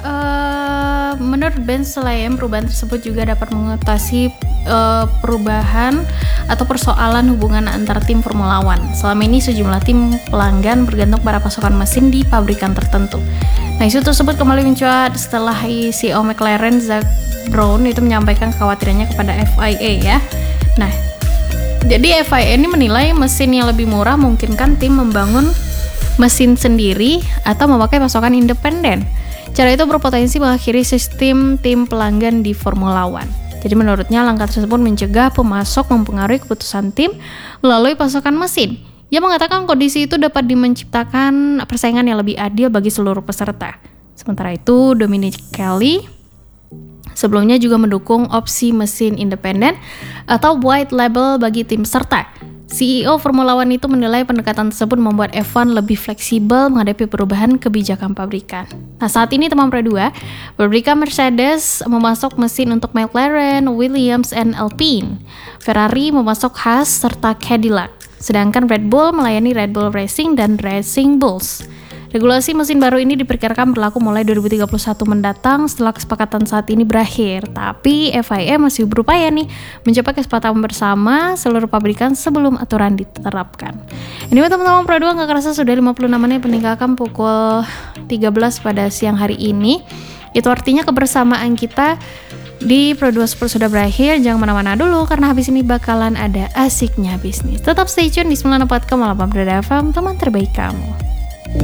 Menurut Ben Sulayem, perubahan tersebut juga dapat mengatasi perubahan atau persoalan hubungan antar tim Formula One. Selama ini sejumlah tim pelanggan bergantung pada pasokan mesin di pabrikan tertentu. Nah, isu tersebut kembali mencuat setelah CEO McLaren Zak Brown itu menyampaikan kekhawatirannya kepada FIA ya. Nah, jadi FIA ini menilai mesin yang lebih murah memungkinkan tim membangun mesin sendiri atau memakai pasokan independen. Cara itu berpotensi mengakhiri sistem tim pelanggan di Formula One. Jadi menurutnya langkah tersebut mencegah pemasok mempengaruhi keputusan tim melalui pasokan mesin. Ia mengatakan kondisi itu dapat menciptakan persaingan yang lebih adil bagi seluruh peserta. Sementara itu, Dominic Kelly sebelumnya juga mendukung opsi mesin independen atau white label bagi tim peserta. CEO Formula One itu menilai pendekatan tersebut membuat F1 lebih fleksibel menghadapi perubahan kebijakan pabrikan. Nah, saat ini teman Pro 2, pabrikan Mercedes memasok mesin untuk McLaren, Williams, dan Alpine. Ferrari memasok Haas serta Cadillac. Sedangkan Red Bull melayani Red Bull Racing dan Racing Bulls. Regulasi mesin baru ini diperkirakan berlaku mulai 2031 mendatang setelah kesepakatan saat ini berakhir. Tapi FIA masih berupaya nih mencapai kesepakatan bersama seluruh pabrikan sebelum aturan diterapkan. Ini teman-teman Pro 2 nggak kerasa sudah 56 menit meninggalkan pukul 13 pada siang hari ini. Itu artinya kebersamaan kita di Pro 2 Sport sudah berakhir. Jangan mana-mana dulu karena habis ini bakalan ada asiknya bisnis. Tetap stay tune di 94,8 FM, teman terbaik kamu.